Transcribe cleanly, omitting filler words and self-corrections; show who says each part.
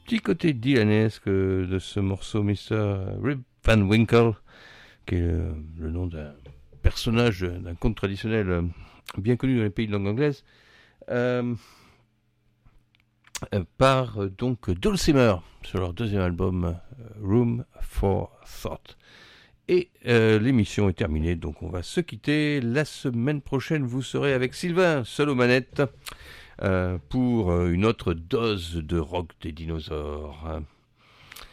Speaker 1: petit côté dylanesque de ce morceau Mr. Rip Van Winkle, qui est le nom d'un personnage d'un conte traditionnel bien connu dans les pays de langue anglaise, par donc Dulcimer sur leur deuxième album Room for Thought. Et l'émission est terminée, donc on va se quitter. La semaine prochaine, vous serez avec Sylvain, seul aux manettes, pour une autre dose de rock des dinosaures.